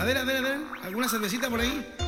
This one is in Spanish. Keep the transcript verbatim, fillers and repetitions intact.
A ver, a ver, a ver. ¿Alguna cervecita por ahí?